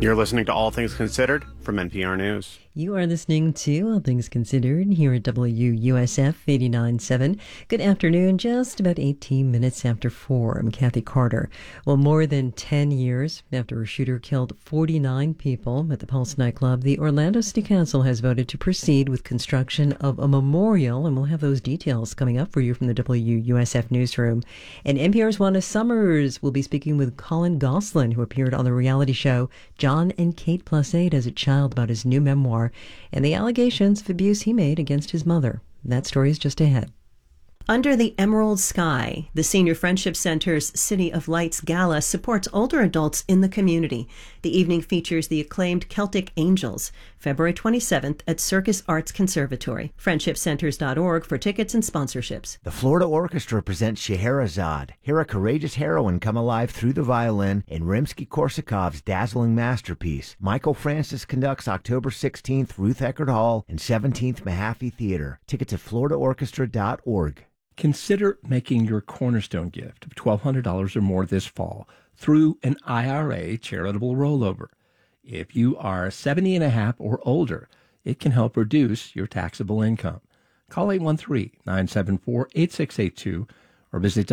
You're listening to All Things Considered from NPR News. You are listening to All Things Considered here at WUSF 89.7. Good afternoon, just about 18 minutes after 4. I'm Kathy Carter. Well, more than 10 years after a shooter killed 49 people at the Pulse nightclub, the Orlando City Council has voted to proceed with construction of a memorial, and we'll have those details coming up for you from the WUSF newsroom. And NPR's Wanda Summers will be speaking with Colin Gosselin, who appeared on the reality show John and Kate +8 as a child about his new memoir and the allegations of abuse he made against his mother. That story is just ahead. Under the Emerald Sky, the Senior Friendship Center's City of Lights Gala supports older adults in the community. The evening features the acclaimed Celtic Angels, February 27th at Circus Arts Conservatory. FriendshipCenters.org for tickets and sponsorships. The Florida Orchestra presents Scheherazade. Hear a courageous heroine come alive through the violin in Rimsky-Korsakov's dazzling masterpiece. Michael Francis conducts October 16th, Ruth Eckerd Hall and 17th, Mahaffey Theater. Tickets at floridaorchestra.org. Consider making your cornerstone gift of $1,200 or more this fall through an IRA charitable rollover. If you are 70 and a half or older, it can help reduce your taxable income. Call 813-974-8682 or visit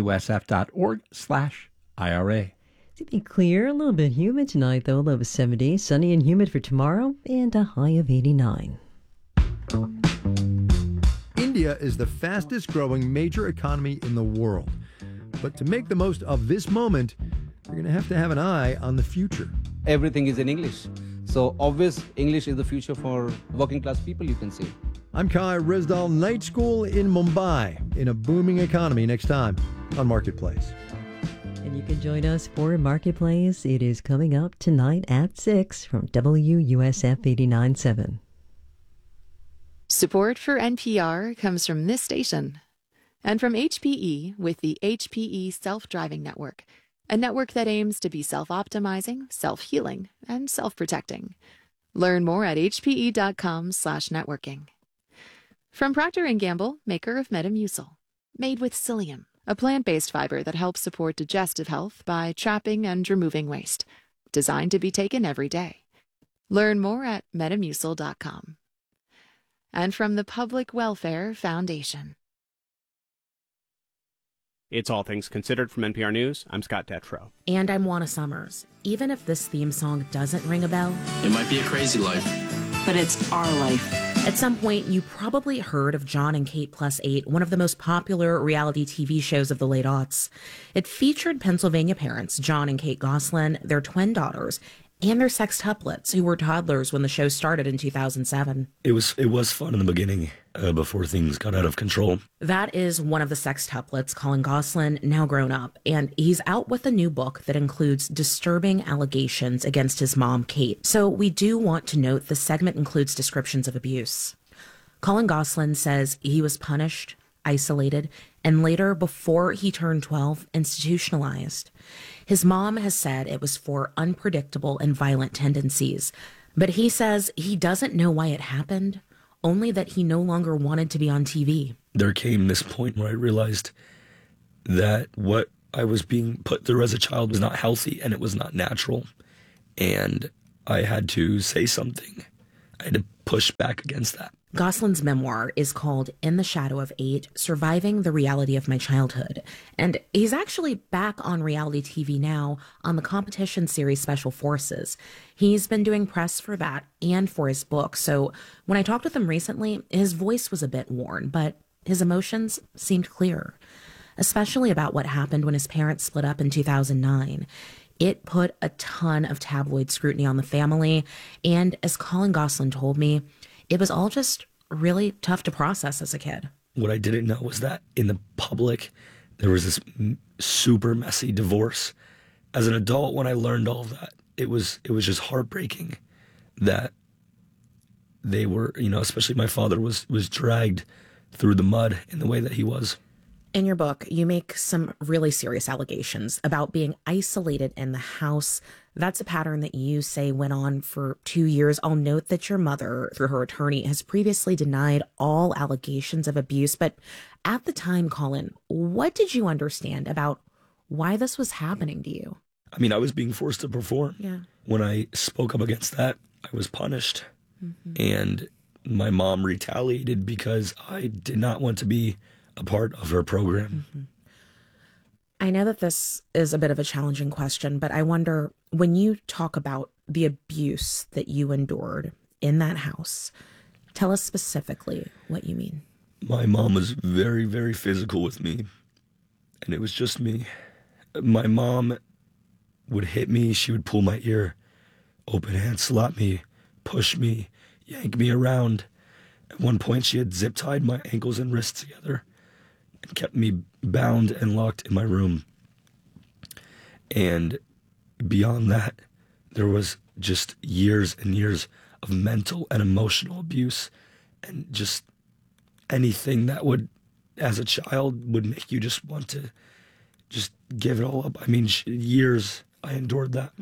WUSF.org/IRA. To be clear, a little bit humid tonight, though, low of 70, sunny and humid for tomorrow, and a high of 89. India is the fastest growing major economy in the world. But to make the most of this moment, you're going to have an eye on the future. Everything is in English. So obvious English is the future for working class people, you can say. I'm Kai Rizdal, Night School in Mumbai, in a booming economy next time on Marketplace. And you can join us for Marketplace. It is coming up tonight at 6 from WUSF 89.7. Support for NPR comes from this station and from HPE with the HPE Self-Driving Network, a network that aims to be self-optimizing, self-healing, and self-protecting. Learn more at hpe.com/networking. From Procter & Gamble, maker of Metamucil, made with psyllium, a plant-based fiber that helps support digestive health by trapping and removing waste, designed to be taken every day. Learn more at metamucil.com. And from the Public Welfare Foundation. It's All Things Considered from NPR News. I'm Scott Detrow. And I'm Wanda Summers. Even if this theme song doesn't ring a bell, it might be a crazy life, but it's our life. At some point, you probably heard of John and Kate +8, one of the most popular reality TV shows of the late aughts. It featured Pennsylvania parents, John and Kate Gosselin, their twin daughters, and their sextuplets, who were toddlers when the show started in 2007. It was fun in the beginning, before things got out of control. That is one of the sextuplets, Colin Gosselin, now grown up, and he's out with a new book that includes disturbing allegations against his mom, Kate. So we do want to note the segment includes descriptions of abuse. Colin Gosselin says he was punished, isolated, and later, before he turned 12, institutionalized. His mom has said it was for unpredictable and violent tendencies, but he says he doesn't know why it happened, only that he no longer wanted to be on TV. There came this point where I realized that what I was being put through as a child was not healthy and it was not natural, and I had to say something. I had to push back against that. Gosselin's memoir is called In the Shadow of 8, Surviving the Reality of My Childhood. And he's actually back on reality TV now on the competition series Special Forces. He's been doing press for that and for his book. So when I talked with him recently, his voice was a bit worn, but his emotions seemed clear, especially about what happened when his parents split up in 2009. It put a ton of tabloid scrutiny on the family. And as Colin Gosselin told me, it was all just really tough to process as a kid. What I didn't know was that in the public, there was this super messy divorce. As an adult, when I learned all of that, it was just heartbreaking that they were, especially my father was dragged through the mud in the way that he was. In your book, you make some really serious allegations about being isolated in the house. That's a pattern that you say went on for 2 years. I'll note that your mother, through her attorney, has previously denied all allegations of abuse. But at the time, Colin, what did you understand about why this was happening to you? I mean, I was being forced to perform. Yeah. When I spoke up against that, I was punished. And my mom retaliated because I did not want to be a part of her program. I know that this is a bit of a challenging question, but I wonder, when you talk about the abuse that you endured in that house, tell us specifically what you mean. My mom was very, very physical with me, and it was just me. My mom would hit me. She would pull my ear, open hand slap me, push me, yank me around. At one point, she had zip tied my ankles and wrists together and kept me bound and locked in my room. And beyond that, there was just years and years of mental and emotional abuse, and just anything that would, as a child, would make you just want to just give it all up. I mean, years I endured that.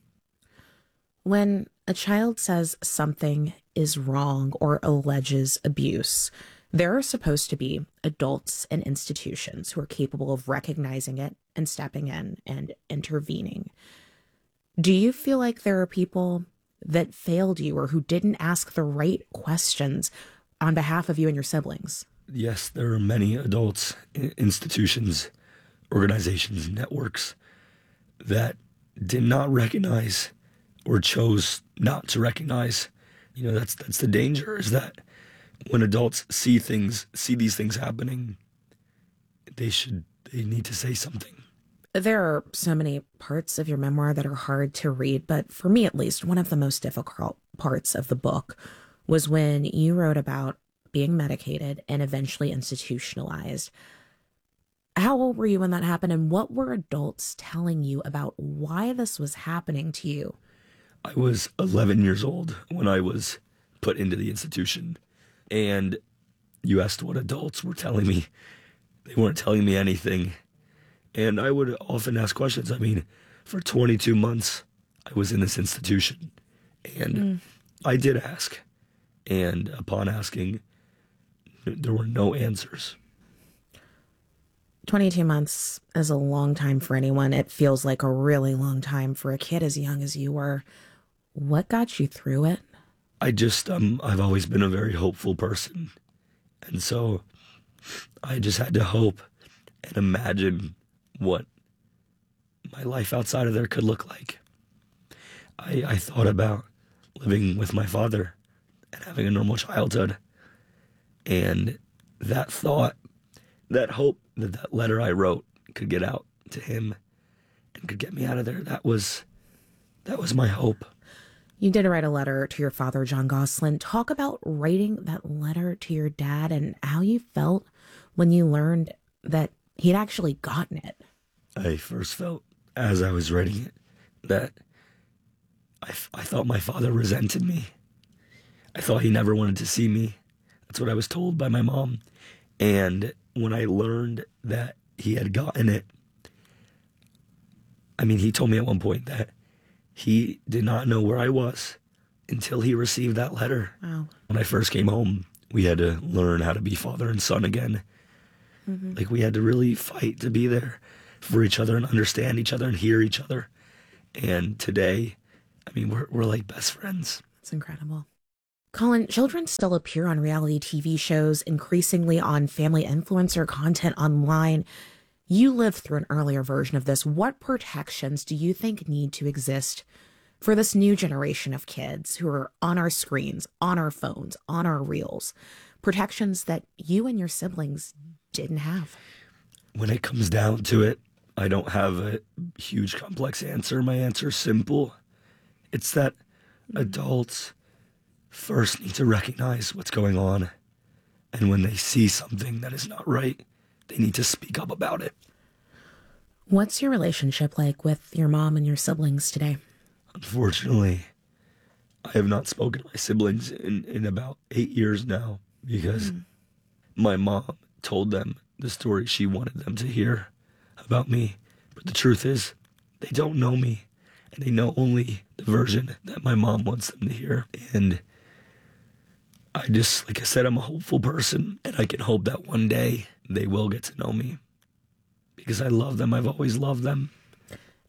When a child says something is wrong or alleges abuse, there are supposed to be adults and institutions who are capable of recognizing it and stepping in and intervening. Do you feel like there are people that failed you or who didn't ask the right questions on behalf of you and your siblings? Yes, there are many adults, institutions, organizations, networks that did not recognize or chose not to recognize. You know, that's the danger, is that when adults see these things happening, they need to say something. There are so many parts of your memoir that are hard to read, but for me at least, one of the most difficult parts of the book was when you wrote about being medicated and eventually institutionalized. How old were you when that happened, and what were adults telling you about why this was happening to you? I was 11 years old when I was put into the institution, and you asked what adults were telling me. They weren't telling me anything. And I would often ask questions. I mean, for 22 months, I was in this institution, and I did ask. And upon asking, there were no answers. 22 months is a long time for anyone. It feels like a really long time for a kid as young as you were. What got you through it? I've always been a very hopeful person. And so I just had to hope and imagine what my life outside of there could look like. I thought about living with my father and having a normal childhood. And that thought, that hope that letter I wrote could get out to him and could get me out of there, that was my hope. You did write a letter to your father, John Gosselin. Talk about writing that letter to your dad and how you felt when you learned that he'd actually gotten it. I first felt, as I was writing it, that I thought my father resented me. I thought he never wanted to see me. That's what I was told by my mom. And when I learned that he had gotten it, I mean, he told me at one point that he did not know where I was until he received that letter. Wow. When I first came home, we had to learn how to be father and son again. Like, we had to really fight to be there for each other and understand each other and hear each other. And today, I mean, we're like best friends. It's incredible. Colin, children still appear on reality TV shows, increasingly on family influencer content online. You lived through an earlier version of this. What protections do you think need to exist for this new generation of kids who are on our screens, on our phones, on our reels? Protections that you and your siblings didn't have. When it comes down to it, I don't have a huge complex answer. My answer is simple. It's that adults first need to recognize what's going on. And when they see something that is not right, they need to speak up about it. What's your relationship like with your mom and your siblings today? Unfortunately, I have not spoken to my siblings in about 8 years now because my mom told them the story she wanted them to hear about me. But the truth is, they don't know me, and they know only the version that my mom wants them to hear. And I just, like I said, I'm a hopeful person, and I can hope that one day they will get to know me because I love them. I've always loved them.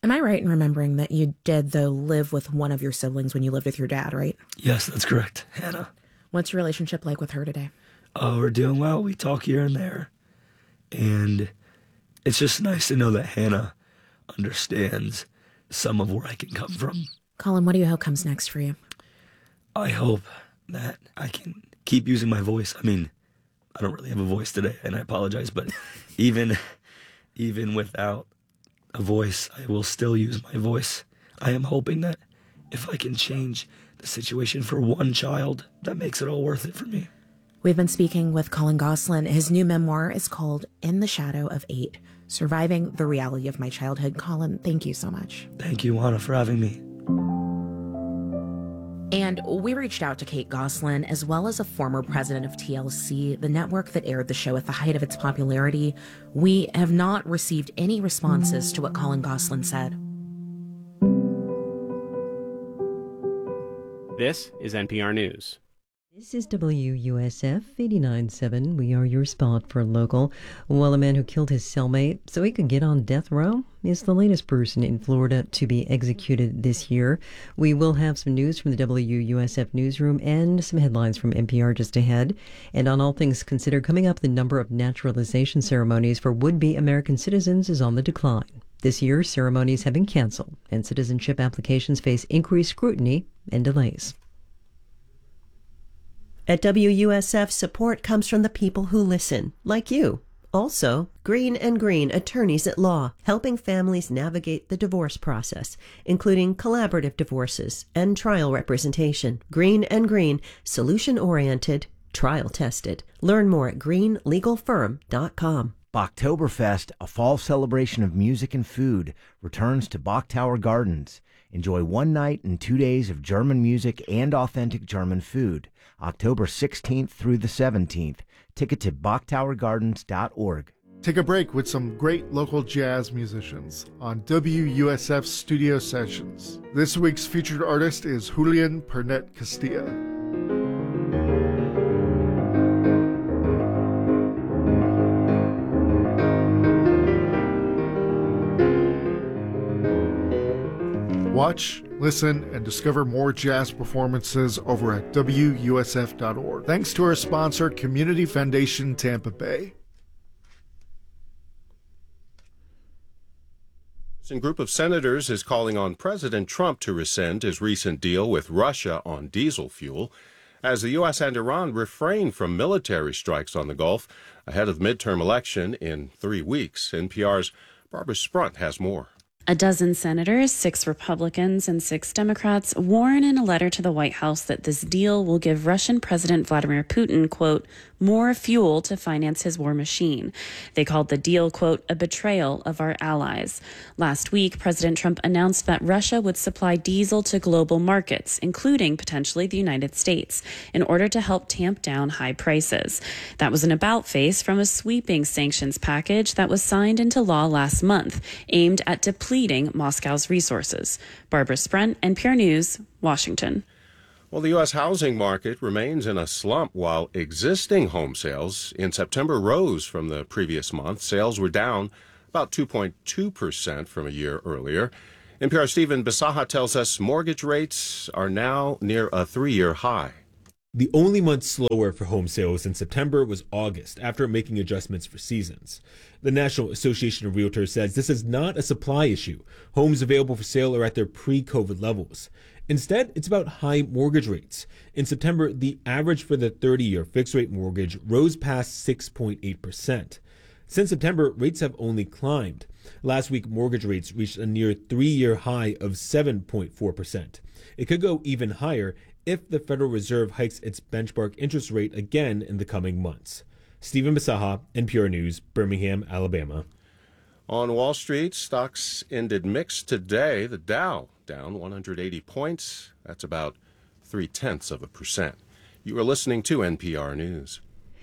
Am I right in remembering that you did, though, live with one of your siblings when you lived with your dad, right? Yes, that's correct, Hannah. What's your relationship like with her today? Oh, we're doing well. We talk here and there. And it's just nice to know that Hannah understands some of where I can come from. Colin, what do you hope comes next for you? I hope that I can keep using my voice. I mean, I don't really have a voice today, and I apologize, but even without a voice, I will still use my voice. I am hoping that if I can change the situation for one child, that makes it all worth it for me. We've been speaking with Colin Gosselin. His new memoir is called In the Shadow of 8, Surviving the Reality of My Childhood. Colin, thank you so much. Thank you, Juana, for having me. And we reached out to Kate Gosselin, as well as a former president of TLC, the network that aired the show at the height of its popularity. We have not received any responses to what Colin Gosselin said. This is NPR News. This is WUSF 89.7. We are your spot for local. Well, a man who killed his cellmate so he could get on death row is the latest person in Florida to be executed this year. We will have some news from the WUSF newsroom and some headlines from NPR just ahead. And on All Things Considered, coming up, the number of naturalization ceremonies for would-be American citizens is on the decline. This year, ceremonies have been canceled, and citizenship applications face increased scrutiny and delays. At WUSF, support comes from the people who listen, like you. Also, Green & Green Attorneys at Law, helping families navigate the divorce process, including collaborative divorces and trial representation. Green & Green, solution-oriented, trial-tested. Learn more at greenlegalfirm.com. Bachtoberfest, a fall celebration of music and food, returns to Bach Tower Gardens. Enjoy one night and 2 days of German music and authentic German food. October 16th through the 17th. Ticket to bachtowergardens.org. Take a break with some great local jazz musicians on WUSF Studio Sessions. This week's featured artist is Julian Pernet Castilla. Watch, listen, and discover more jazz performances over at WUSF.org. Thanks to our sponsor, Community Foundation Tampa Bay. A group of senators is calling on President Trump to rescind his recent deal with Russia on diesel fuel, as the U.S. and Iran refrain from military strikes on the Gulf ahead of the midterm election in 3 weeks. NPR's Barbara Sprunt has more. A dozen senators, 6 Republicans and 6 Democrats, warn in a letter to the White House that this deal will give Russian President Vladimir Putin, quote, more fuel to finance his war machine. They called the deal, quote, a betrayal of our allies. Last week, President Trump announced that Russia would supply diesel to global markets, including potentially the United States, in order to help tamp down high prices. That was an about-face from a sweeping sanctions package that was signed into law last month, aimed at depleting Moscow's resources. Barbara Sprunt, NPR News, Washington. Well, the U.S. housing market remains in a slump while existing home sales in September rose from the previous month. Sales were down about 2.2% from a year earlier. NPR's Stephen Bisaha tells us mortgage rates are now near a 3-year high. The only month slower for home sales in September was August, after making adjustments for seasons. The National Association of Realtors says this is not a supply issue. Homes available for sale are at their pre-COVID levels. Instead, it's about high mortgage rates. In September, the average for the 30-year fixed-rate mortgage rose past 6.8%. Since September, rates have only climbed. Last week, mortgage rates reached a near 3-year high of 7.4%. It could go even higher if the Federal Reserve hikes its benchmark interest rate again in the coming months. Stephen Bisaha, NPR News, Birmingham, Alabama. On Wall Street, stocks ended mixed today. The Dow down 180 points. That's about 0.3%. You are listening to NPR News.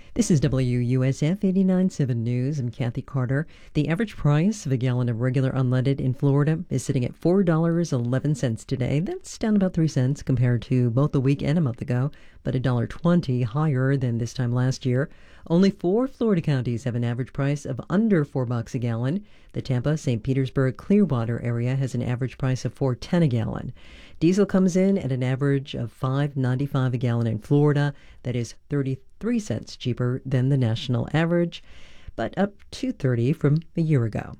This is WUSF 89.7 News. I'm Kathy Carter. The average price of a gallon of regular unleaded in Florida is sitting at $4.11 today. That's down about 3 cents compared to both a week and a month ago, but $1.20 higher than this time last year. Only 4 Florida counties have an average price of under $4 a gallon. The Tampa, St. Petersburg, Clearwater area has an average price of $4.10 a gallon. Diesel comes in at an average of $5.95 a gallon in Florida. That is 33 cents cheaper than the national average, but up $2.30 from a year ago.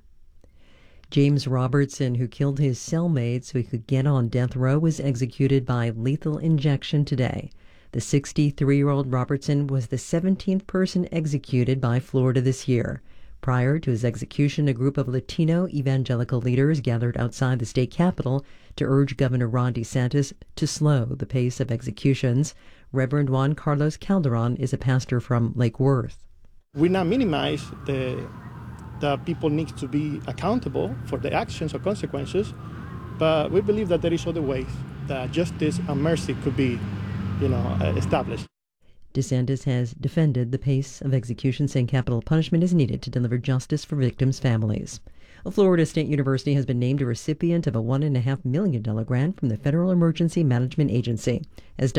James Robertson, who killed his cellmate so he could get on death row, was executed by lethal injection today. The 63-year-old Robertson was the 17th person executed by Florida this year. Prior to his execution, a group of Latino evangelical leaders gathered outside the state capitol to urge Governor Ron DeSantis to slow the pace of executions. Reverend Juan Carlos Calderon is a pastor from Lake Worth. We not minimize the people need to be accountable for the actions or consequences, but we believe that there is other ways that justice and mercy could be, established. DeSantis has defended the pace of execution, saying capital punishment is needed to deliver justice for victims' families. A Florida State University has been named a recipient of a $1.5 million grant from the Federal Emergency Management Agency. As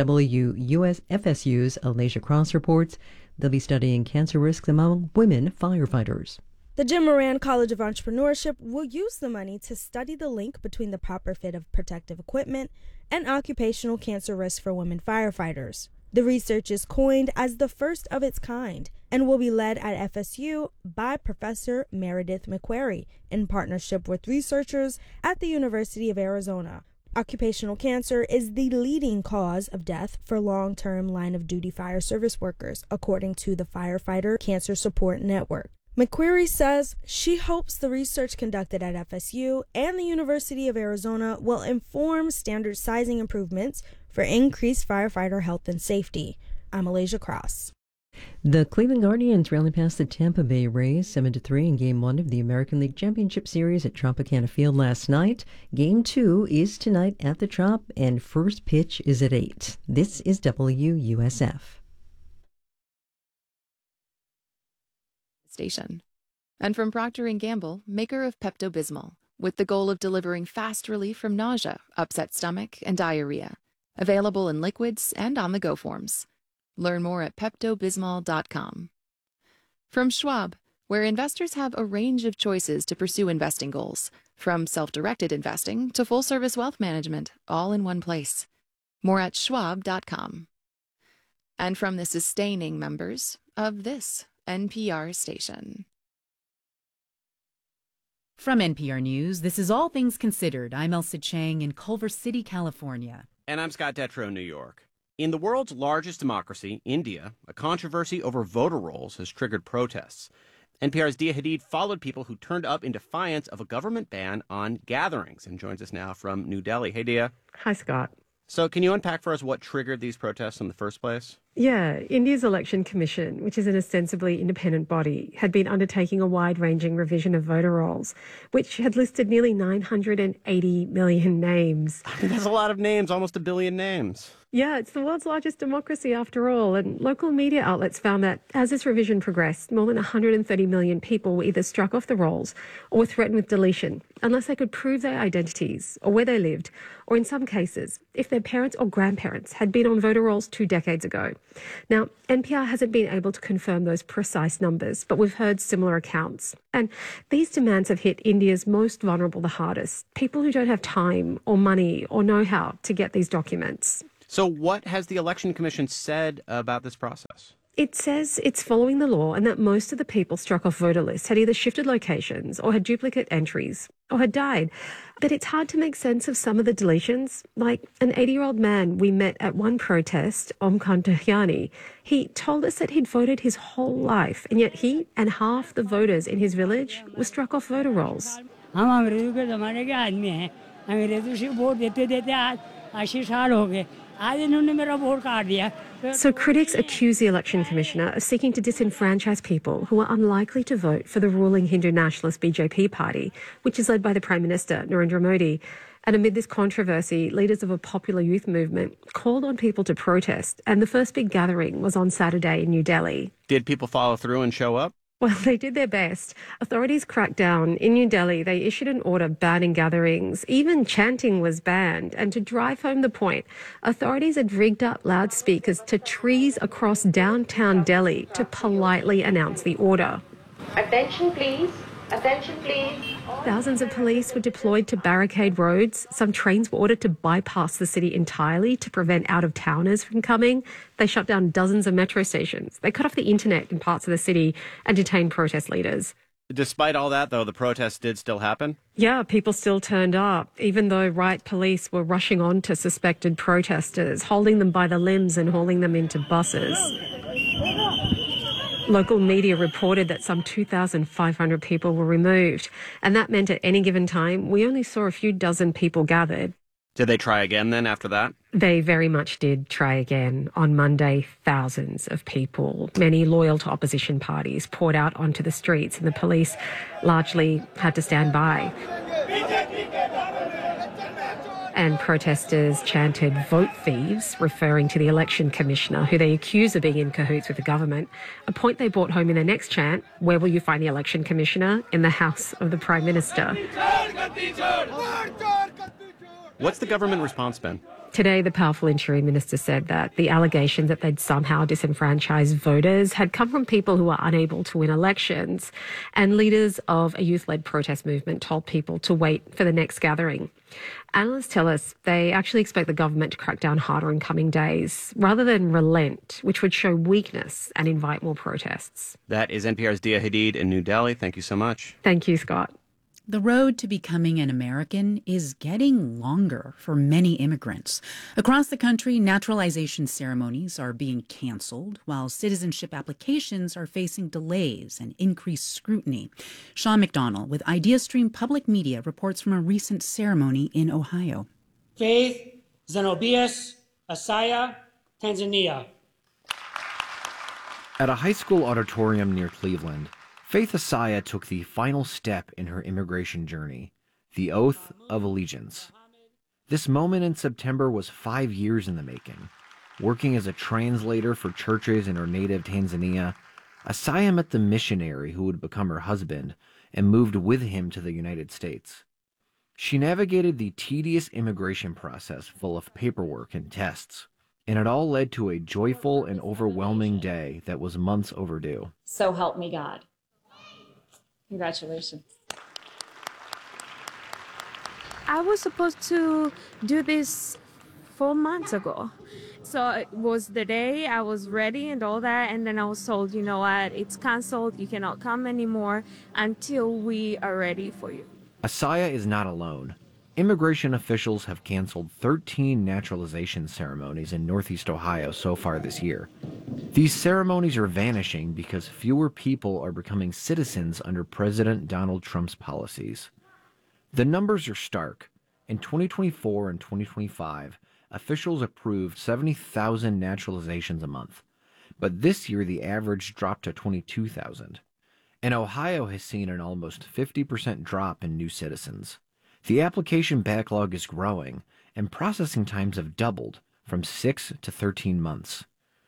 WUSFSU's Alasia Cross reports, they'll be studying cancer risks among women firefighters. The Jim Moran College of Entrepreneurship will use the money to study the link between the proper fit of protective equipment and occupational cancer risks for women firefighters. The research is coined as the first of its kind and will be led at FSU by Professor Meredith McQuarrie in partnership with researchers at the University of Arizona. Occupational cancer is the leading cause of death for long-term line-of-duty fire service workers, according to the Firefighter Cancer Support Network. McQuarrie says she hopes the research conducted at FSU and the University of Arizona will inform standard sizing improvements for increased firefighter health and safety. I'm Alasia Cross. The Cleveland Guardians rallied past the Tampa Bay Rays 7-3 in Game 1 of the American League Championship Series at Tropicana Field last night. Game 2 is tonight at the Trop, and first pitch is at 8. This is WUSF. Station. And from Procter & Gamble, maker of Pepto-Bismol, with the goal of delivering fast relief from nausea, upset stomach, and diarrhea. Available in liquids and on-the-go forms. Learn more at PeptoBismol.com. From Schwab, where investors have a range of choices to pursue investing goals, from self-directed investing to full-service wealth management, all in one place. More at Schwab.com. And from the sustaining members of this NPR station. From NPR News, this is All Things Considered. I'm Elsa Chang in Culver City, California. And I'm Scott Detrow, New York. In the world's largest democracy, India, a controversy over voter rolls has triggered protests. NPR's Dia Hadid followed people who turned up in defiance of a government ban on gatherings and joins us now from New Delhi. Hey, Dia. Hi, Scott. So can you unpack for us what triggered these protests in the first place? Yeah, India's Election Commission, which is an ostensibly independent body, had been undertaking a wide-ranging revision of voter rolls, which had listed nearly 980 million names. That's a lot of names, almost 1 billion names. Yeah, it's the world's largest democracy after all, and local media outlets found that as this revision progressed, more than 130 million people were either struck off the rolls or were threatened with deletion, unless they could prove their identities or where they lived, or in some cases, if their parents or grandparents had been on voter rolls 2 decades ago. Now, NPR hasn't been able to confirm those precise numbers, but we've heard similar accounts. And these demands have hit India's most vulnerable the hardest, people who don't have time or money or know-how to get these documents. So what has the Election Commission said about this process? It says it's following the law and that most of the people struck off voter lists had either shifted locations or had duplicate entries or had died. But it's hard to make sense of some of the deletions. Like an 80-year-old man we met at one protest, Omkar Dahyani, he told us that he'd voted his whole life, and yet he and half the voters in his village were struck off voter rolls. So critics accuse the election commissioner of seeking to disenfranchise people who are unlikely to vote for the ruling Hindu nationalist BJP party, which is led by the Prime Minister, Narendra Modi. And amid this controversy, leaders of a popular youth movement called on people to protest. And the first big gathering was on Saturday in New Delhi. Did people follow through and show up? Well, they did their best. Authorities cracked down. In New Delhi, they issued an order banning gatherings. Even chanting was banned. And to drive home the point, authorities had rigged up loudspeakers to trees across downtown Delhi to politely announce the order. Attention, please. Attention, please. Thousands of police were deployed to barricade roads. Some trains were ordered to bypass the city entirely to prevent out-of-towners from coming. They shut down dozens of metro stations. They cut off the internet in parts of the city and detained protest leaders. Despite all that, though, the protests did still happen? Yeah, people still turned up, even though riot police were rushing on to suspected protesters, holding them by the limbs and hauling them into buses. Local media reported that some 2,500 people were removed, and that meant at any given time, we only saw a few dozen people gathered. Did they try again then after that? They very much did try again. On Monday, thousands of people, many loyal to opposition parties, poured out onto the streets, and the police largely had to stand by. And protesters chanted "vote thieves," referring to the election commissioner, who they accuse of being in cahoots with the government, a point they brought home in their next chant: "Where will you find the election commissioner? In the house of the Prime Minister." What's the government response been? Today, the powerful Interior Minister said that the allegations that they'd somehow disenfranchised voters had come from people who were unable to win elections, and leaders of a youth-led protest movement told people to wait for the next gathering. Analysts tell us they actually expect the government to crack down harder in coming days, rather than relent, which would show weakness and invite more protests. That is NPR's Dia Hadid in New Delhi. Thank you so much. Thank you, Scott. The road to becoming an American is getting longer for many immigrants. Across the country, naturalization ceremonies are being canceled, while citizenship applications are facing delays and increased scrutiny. Sean McDonnell with IdeaStream Public Media reports from a recent ceremony in Ohio. Faith Zenobius Asaya, Tanzania. At a high school auditorium near Cleveland, Faith Asaya took the final step in her immigration journey, the Oath of Allegiance. This moment in September was 5 years in the making. Working as a translator for churches in her native Tanzania, Asaya met the missionary who would become her husband and moved with him to the United States. She navigated the tedious immigration process full of paperwork and tests, and it all led to a joyful and overwhelming day that was months overdue. So help me God. Congratulations. I was supposed to do this 4 months ago. So it was the day I was ready and all that. And then I was told, you know what, it's canceled. You cannot come anymore until we are ready for you. Asaya is not alone. Immigration officials have canceled 13 naturalization ceremonies in Northeast Ohio so far this year. These ceremonies are vanishing because fewer people are becoming citizens under President Donald Trump's policies. The numbers are stark. In 2024 and 2025, officials approved 70,000 naturalizations a month, but this year the average dropped to 22,000. And Ohio has seen an almost 50% drop in new citizens. The application backlog is growing, and processing times have doubled from 6 to 13 months.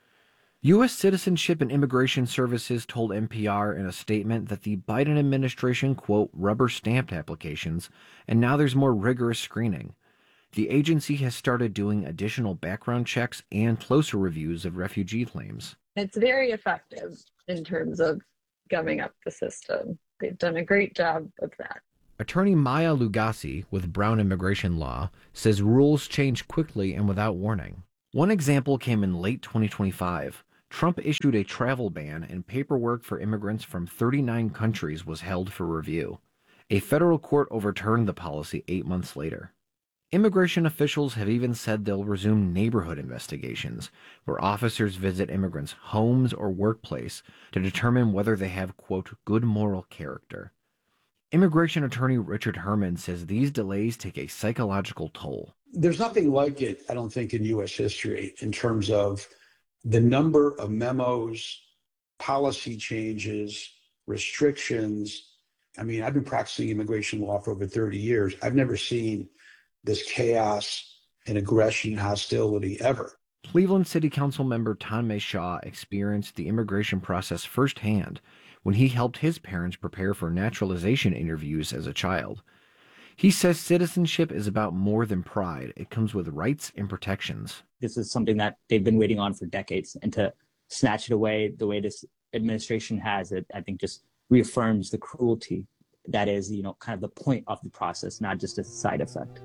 U.S. Citizenship and Immigration Services told NPR in a statement that the Biden administration, quote, rubber-stamped applications, and now there's more rigorous screening. The agency has started doing additional background checks and closer reviews of refugee claims. It's very effective in terms of gumming up the system. They've done a great job of that. Attorney Maya Lugasi with Brown Immigration Law says rules change quickly and without warning. One example came in late 2025. Trump issued a travel ban, and paperwork for immigrants from 39 countries was held for review. A federal court overturned the policy 8 months later. Immigration officials have even said they'll resume neighborhood investigations, where officers visit immigrants' homes or workplace to determine whether they have, quote, good moral character. Immigration attorney Richard Herman says these delays take a psychological toll. There's nothing like it, I don't think, in U.S. history in terms of the number of memos, policy changes, restrictions. I mean, I've been practicing immigration law for over 30 years. I've never seen this chaos and aggression and hostility ever. Cleveland City Council member Tanmay Shah experienced the immigration process firsthand when he helped his parents prepare for naturalization interviews as a child. He says citizenship is about more than pride. It comes with rights and protections. This is something that they've been waiting on for decades, and to snatch it away the way this administration has it, I think just reaffirms the cruelty that is, kind of the point of the process, not just a side effect.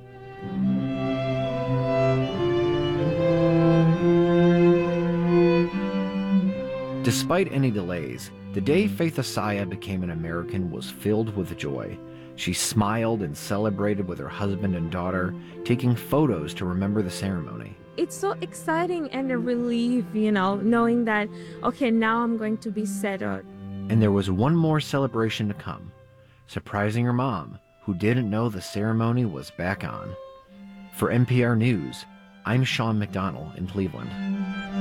Despite any delays, the day Faith Asaya became an American was filled with joy. She smiled and celebrated with her husband and daughter, taking photos to remember the ceremony. It's so exciting and a relief, knowing that, okay, now I'm going to be settled. And there was one more celebration to come, surprising her mom, who didn't know the ceremony was back on. For NPR News, I'm Sean McDonnell in Cleveland.